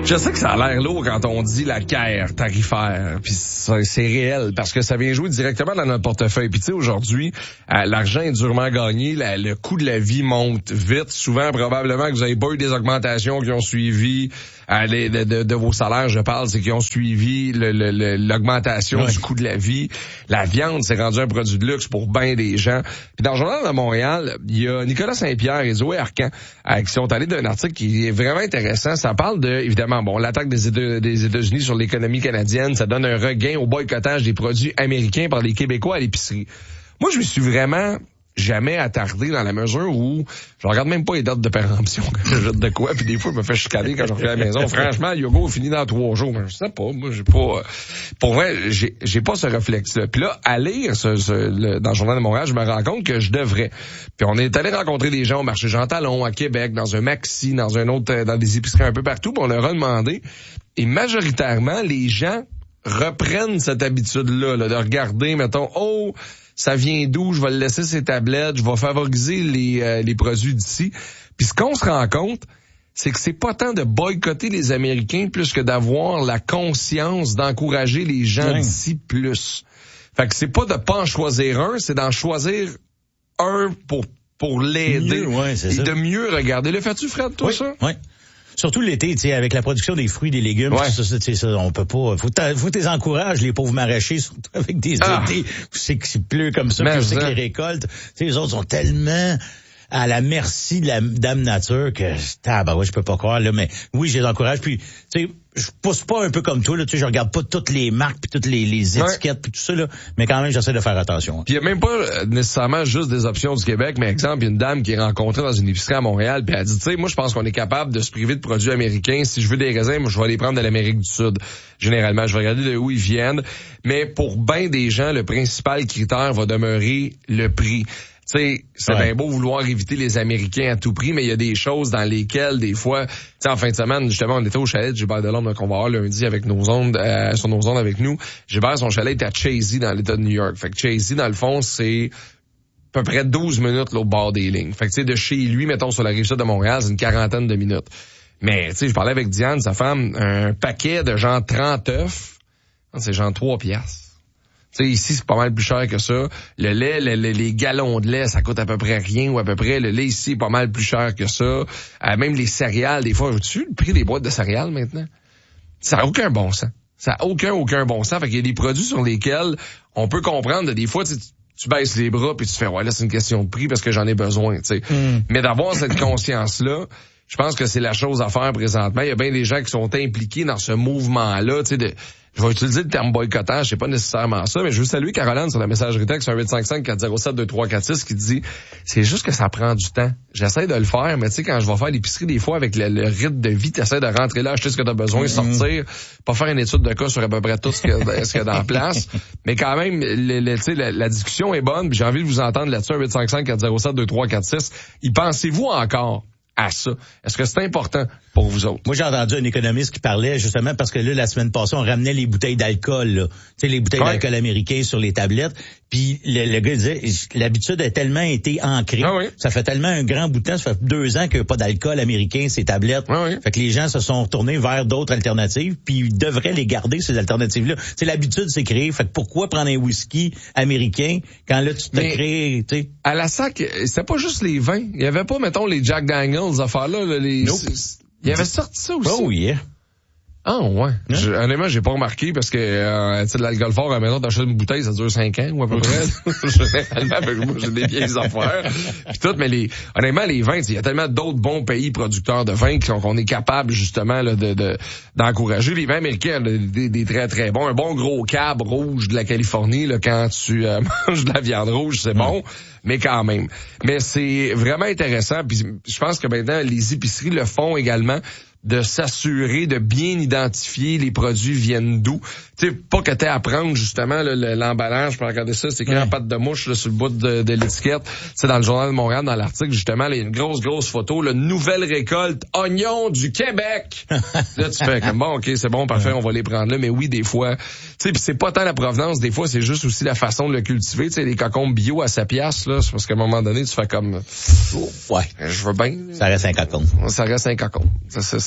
Je sais que ça a l'air lourd quand on dit la guerre tarifaire, puis c'est réel, parce que ça vient jouer directement dans notre portefeuille. Puis tu sais, aujourd'hui, l'argent est durement gagné, le coût de la vie monte vite. Souvent, probablement que vous avez pas eu des augmentations qui ont suivi de vos salaires, je parle, c'est qui ont suivi l'augmentation du coût de la vie. La viande, c'est rendu un produit de luxe pour bien des gens. Puis dans le Journal de Montréal, il y a Nicolas Saint-Pierre et Zoé Arcan qui sont allés d'un article qui est vraiment intéressant. Ça parle de, évidemment, l'attaque des États-Unis sur l'économie canadienne, ça donne un regain au boycottage des produits américains par les Québécois à l'épicerie. Moi, je me suis vraiment jamais attardé dans la mesure où je regarde même pas les dates de péremption quand je jette de quoi, puis des fois je me fais chicaner quand je reviens à la maison. Franchement, le yogourt finit dans 3 jours. Mais je sais pas, moi j'ai pas pour vrai, j'ai pas ce réflexe-là. Puis là, à lire dans le Journal de Montréal, je me rends compte que je devrais. Puis on est allé rencontrer des gens au marché Jean Talon, à Québec, dans un Maxi, dans un autre, dans des épiceries un peu partout, puis on leur a demandé. Et majoritairement, les gens reprennent cette habitude-là, de regarder, mettons, ça vient d'où, je vais le laisser ces tablettes, je vais favoriser les produits d'ici. Puis ce qu'on se rend compte, c'est que c'est pas tant de boycotter les Américains plus que d'avoir la conscience d'encourager les gens d'ici plus. Fait que c'est pas de pas en choisir un, c'est d'en choisir un pour l'aider. Et de mieux regarder. Le fais-tu, Fred, toi, ça? Oui. Surtout l'été, tu sais, avec la production des fruits, des légumes, ça, on peut pas. Faut t'es encourages les pauvres maraîchers, surtout avec des étés. C'est que c'est plus comme ça, que c'est que les récoltes. Tu sais, les autres sont tellement à la merci de la dame nature que je peux pas croire là, mais oui, je les encourage. Puis, tu sais, je pousse pas un peu comme toi là, tu sais, je regarde pas toutes les marques puis toutes les étiquettes puis tout ça là, mais quand même j'essaie de faire attention. Puis il y a même pas nécessairement juste des options du Québec, mais exemple, il y a une dame qui est rencontrée dans une épicerie à Montréal, puis elle dit, tu sais, moi je pense qu'on est capable de se priver de produits américains. Si je veux des raisins, moi je vais les prendre de l'Amérique du Sud. Généralement, je vais regarder de où ils viennent, mais pour bien des gens, le principal critère va demeurer le prix. Tu sais, c'est bien beau vouloir éviter les Américains à tout prix, mais il y a des choses dans lesquelles, des fois, tu sais, en fin de semaine, justement, on était au chalet de Gilbert Delorme, qu'on va avoir lundi avec nos ondes, sur nos ondes avec nous. Gilbert, son chalet est à Chazy, dans l'État de New York. Fait que Chazy, dans le fond, c'est à peu près 12 minutes, là, au bord des lignes. Fait que, tu sais, de chez lui, mettons, sur la rive sud de Montréal, c'est une 40aine de minutes. Mais, tu sais, je parlais avec Diane, sa femme, un paquet de genre 30 œufs, c'est genre 3 piastres. Tu sais, ici, c'est pas mal plus cher que ça. Le lait, les gallons de lait, ça coûte à peu près rien ou à peu près. Le lait ici est pas mal plus cher que ça. Même les céréales, des fois, vois-tu le prix des boîtes de céréales maintenant? Ça a aucun bon sens. Ça a aucun bon sens. Fait qu'il y a des produits sur lesquels on peut comprendre, des fois, tu baisses les bras puis tu fais, ouais, là, c'est une question de prix parce que j'en ai besoin, tu sais. Mais d'avoir cette conscience-là, je pense que c'est la chose à faire présentement. Il y a bien des gens qui sont impliqués dans ce mouvement-là, tu sais, je vais utiliser le terme boycottage, c'est pas nécessairement ça, mais je veux saluer Caroline sur la messagerie texte 1-855-407-2346 qui dit, c'est juste que ça prend du temps. J'essaie de le faire, mais tu sais, quand je vais faire l'épicerie, des fois, avec le rythme de vie, t'essaies de rentrer là, acheter ce que t'as besoin, sortir, pas faire une étude de cas sur à peu près tout ce qu'il y a dans la place. Mais quand même, tu sais, la discussion est bonne, puis j'ai envie de vous entendre là-dessus, 1-855-407-2346. Y pensez-vous encore à ça? Est-ce que c'est important pour vous autres? Moi, j'ai entendu un économiste qui parlait justement parce que là, la semaine passée, on ramenait les bouteilles d'alcool, là. Tu sais, les bouteilles d'alcool américains sur les tablettes. Puis le gars disait, l'habitude a tellement été ancrée. Ça fait tellement un grand bout de temps, ça fait 2 ans qu'il n'y a pas d'alcool américain, ces tablettes. Fait que les gens se sont retournés vers d'autres alternatives, puis ils devraient les garder, ces alternatives-là. Tu sais, l'habitude s'est créée. Fait que pourquoi prendre un whisky américain quand là, tu t'es créé, tu sais? À la SAC, c'était pas juste les vins. Il y avait pas, mettons, les Jack Daniels, affaires-là, il y avait sorti ça aussi. Oh yeah. Ah ouais. Honnêtement, j'ai pas remarqué parce que tu sais, de l'alcool fort à la maison, t'achètes une bouteille, ça dure 5 ans ou à peu près. Généralement, moi j'ai des vieilles affaires. Puis tout, mais honnêtement, les vins, il y a tellement d'autres bons pays producteurs de vins qu'on est capable justement là, d'encourager. Les vins américains, des très très bons. Un bon gros cab rouge de la Californie, là, quand tu manges de la viande rouge, c'est bon. Mais quand même. Mais c'est vraiment intéressant. Puis je pense que maintenant, les épiceries le font également, de s'assurer de bien identifier les produits viennent d'où. Tu sais, pas que t'aies à prendre justement l'emballage pour regarder ça, c'est écrit en pâte de mouche là, sur le bout de l'étiquette. C'est dans le Journal de Montréal, dans l'article, justement, il y a une grosse photo, là, nouvelle récolte, oignons du Québec. Là, tu fais comme, bon, ok, c'est bon, parfait, on va les prendre là. Mais oui, des fois, tu sais, pis c'est pas tant la provenance, des fois, c'est juste aussi la façon de le cultiver. Tu sais, les cocombes bio à 7 piastres, là, c'est parce qu'à un moment donné, tu fais comme, je veux bien. Ça reste un cocon. Ça reste un cocon.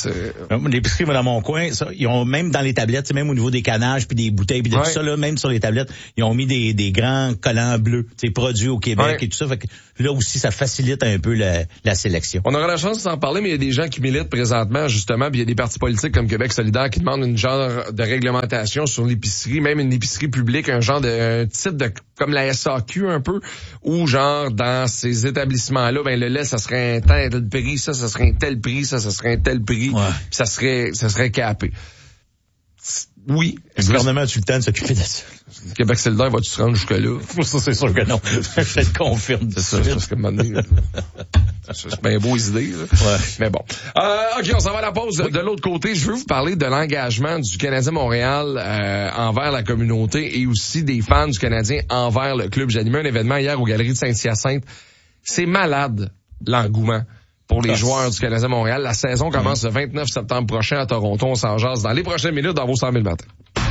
L'épicerie, moi, dans mon coin, ça, ils ont même dans les tablettes, même au niveau des canages puis des bouteilles puis de tout ça, là, même sur les tablettes, ils ont mis des grands collants bleus, produits au Québec et tout ça. Fait que là aussi, ça facilite un peu la sélection. On aura la chance de s'en parler, mais il y a des gens qui militent présentement, justement, puis il y a des partis politiques comme Québec solidaire qui demandent une genre de réglementation sur l'épicerie, même une épicerie publique, un titre de comme la SAQ un peu, où genre dans ces établissements-là, ben le lait, ça serait un tel prix, ça serait un tel prix, ça serait un tel prix, puis ça serait capé. Oui. Le gouvernement a-tu le temps de s'occuper de ça? Québec solidaire, va-tu se rendre jusque-là? Ça, c'est sûr que non. Je te confirme. C'est ça, parce que maintenant, c'est bien beau les idées, là. Ouais. Mais bon. OK, on s'en va à la pause. De l'autre côté, je veux vous parler de l'engagement du Canadien Montréal envers la communauté et aussi des fans du Canadien envers le club. J'ai animé un événement hier aux Galeries de Saint-Hyacinthe. C'est malade, l'engouement pour les joueurs du Canadien Montréal. La saison commence le 29 septembre prochain à Toronto. On s'en jase dans les prochaines minutes dans vos 100 000 matins.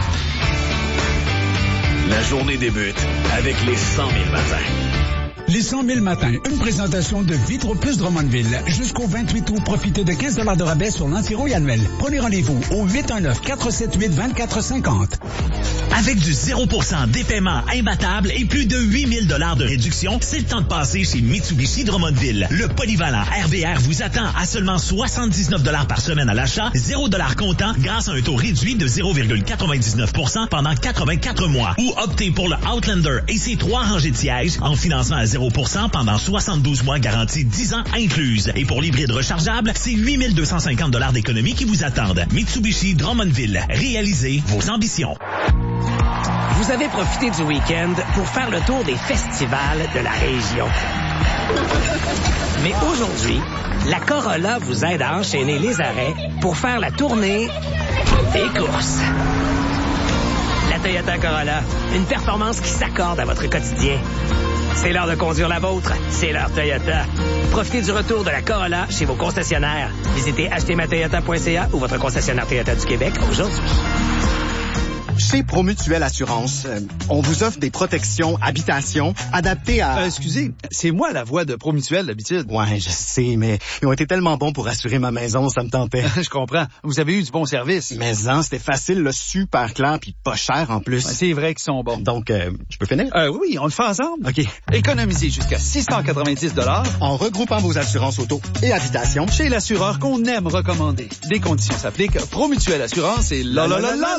La journée débute avec les 100 000 matins. Les 100 000 matins, une présentation de Vitro Plus Drummondville. Jusqu'au 28 août, profitez de 15 $ de rabais sur l'anti-rouille annuel. Prenez rendez-vous au 819-478-2450. Avec du 0% dépaiement imbattable et plus de 8 000 $ de réduction, c'est le temps de passer chez Mitsubishi Drummondville. Le polyvalent RVR vous attend à seulement 79 $ par semaine à l'achat, 0 $ comptant grâce à un taux réduit de 0,99% pendant 84 mois. Ou optez pour le Outlander et ses 3 rangées de sièges en financement à 0% pendant 72 mois garantie 10 ans incluse. Et pour l'hybride rechargeable, c'est 8 250 $ d'économie qui vous attendent. Mitsubishi Drummondville. Réalisez vos ambitions. Vous avez profité du week-end pour faire le tour des festivals de la région. Mais aujourd'hui, la Corolla vous aide à enchaîner les arrêts pour faire la tournée des courses. La Toyota Corolla, une performance qui s'accorde à votre quotidien. C'est l'heure de conduire la vôtre. C'est l'heure Toyota. Profitez du retour de la Corolla chez vos concessionnaires. Visitez achetezmatoyota.ca ou votre concessionnaire Toyota du Québec aujourd'hui. Chez Promutuelle Assurance, on vous offre des protections habitation adaptées à... Excusez, c'est moi la voix de Promutuelle d'habitude. Ouais, je sais, mais ils ont été tellement bons pour assurer ma maison, ça me tentait. Je comprends. Vous avez eu du bon service. Mais non, c'était facile, là, super clair, puis pas cher en plus. Ouais, c'est vrai qu'ils sont bons. Donc, je peux finir? Oui, on le fait ensemble. OK. Économisez jusqu'à 690 $ en regroupant vos assurances auto et habitation chez l'assureur qu'on aime recommander. Des conditions s'appliquent. Promutuelle Assurance et la.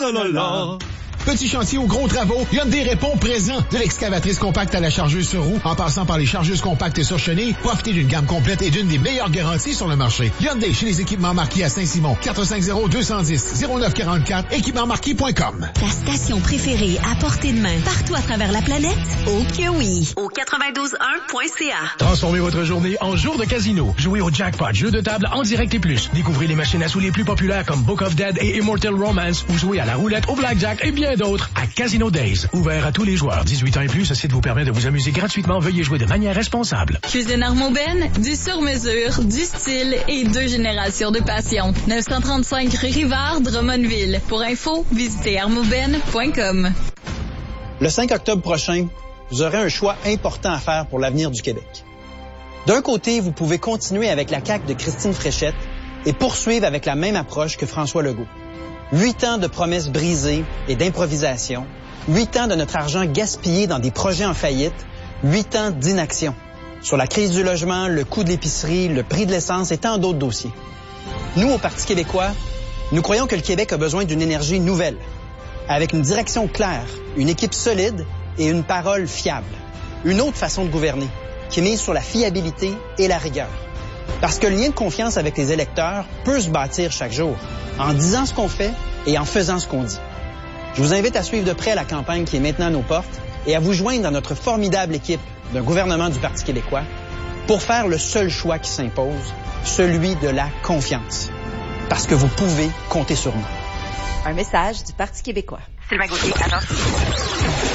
Petits chantiers ou gros travaux, Hyundai répond présent. De l'excavatrice compacte à la chargeuse sur roue, en passant par les chargeuses compactes et sur chenille, profitez d'une gamme complète et d'une des meilleures garanties sur le marché. Hyundai chez les équipements marqués à Saint-Simon, 450-210-0944, équipements-marquis.com. Ta station préférée à portée de main, partout à travers la planète? Oh que oui! Au 92.1.ca. Transformez votre journée en jour de casino. Jouez au jackpot, jeu de table en direct et plus. Découvrez les machines à sous les plus populaires comme Book of Dead et Immortal Romance, ou jouez à la roulette, au blackjack et bien d'autres à Casino Days. Ouvert à tous les joueurs. 18 ans et plus, ce site vous permet de vous amuser gratuitement. Veuillez jouer de manière responsable. Cuisine Armauben, du sur-mesure, du style et 2 générations de passion. 935 rue Rivard, Drummondville. Pour info, visitez armauben.com. Le 5 octobre prochain, vous aurez un choix important à faire pour l'avenir du Québec. D'un côté, vous pouvez continuer avec la CAQ de Christine Fréchette et poursuivre avec la même approche que François Legault. 8 ans de promesses brisées et d'improvisation, 8 ans de notre argent gaspillé dans des projets en faillite, 8 ans d'inaction sur la crise du logement, le coût de l'épicerie, le prix de l'essence et tant d'autres dossiers. Nous, au Parti québécois, nous croyons que le Québec a besoin d'une énergie nouvelle, avec une direction claire, une équipe solide et une parole fiable. Une autre façon de gouverner, qui mise sur la fiabilité et la rigueur. Parce que le lien de confiance avec les électeurs peut se bâtir chaque jour, en disant ce qu'on fait et en faisant ce qu'on dit. Je vous invite à suivre de près la campagne qui est maintenant à nos portes et à vous joindre à notre formidable équipe d'un gouvernement du Parti québécois pour faire le seul choix qui s'impose, celui de la confiance. Parce que vous pouvez compter sur nous. Un message du Parti québécois. Sylvain Gauthier, agence.